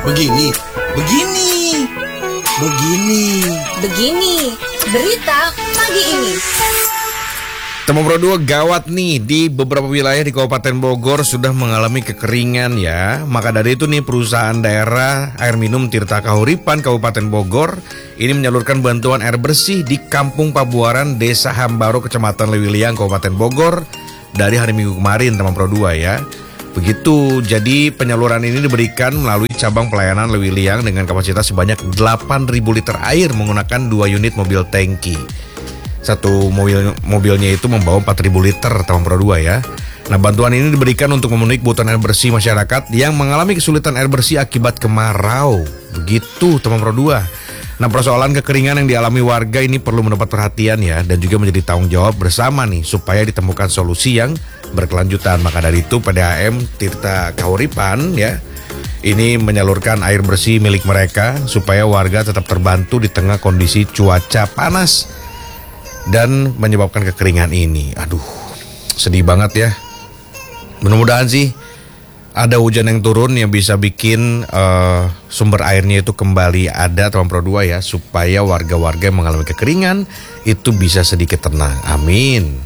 Begini, begini, begini. Begini, berita pagi ini. Teman Pro 2 gawat nih, di beberapa wilayah di Kabupaten Bogor sudah mengalami kekeringan ya. Maka dari itu nih perusahaan daerah air minum Tirta Kahuripan Kabupaten Bogor ini menyalurkan bantuan air bersih di Kampung Pabuaran, Desa Hambaro, Kecamatan Lewiliang, Kabupaten Bogor dari hari Minggu kemarin, teman Pro 2 ya. Begitu, jadi penyaluran ini diberikan melalui cabang pelayanan Lewiliang dengan kapasitas sebanyak 8.000 liter air menggunakan 2 unit mobil tangki. Satu mobilnya itu membawa 4.000 liter, teman Pro 2 ya. Nah, bantuan ini diberikan untuk memenuhi kebutuhan air bersih masyarakat yang mengalami kesulitan air bersih akibat kemarau. Begitu, teman Pro 2. Nah, persoalan kekeringan yang dialami warga ini perlu mendapat perhatian ya, dan juga menjadi tanggung jawab bersama nih supaya ditemukan solusi yang berkelanjutan. Maka dari itu PDAM Tirta Kahuripan ya ini menyalurkan air bersih milik mereka supaya warga tetap terbantu di tengah kondisi cuaca panas dan menyebabkan kekeringan ini. Aduh, sedih banget ya. Mudah-mudahan sih ada hujan yang turun yang bisa bikin sumber airnya itu kembali ada, teman Pro 2 ya, supaya warga-warga yang mengalami kekeringan itu bisa sedikit tenang. Amin.